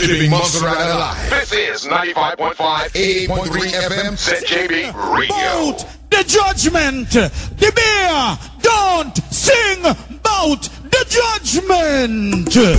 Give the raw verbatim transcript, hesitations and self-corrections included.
Keeping Monster Rider alive. This is ninety-five point five, eighty-eight point three F M, Z J B Radio. Bout the judgment. The bear don't sing bout the judgment.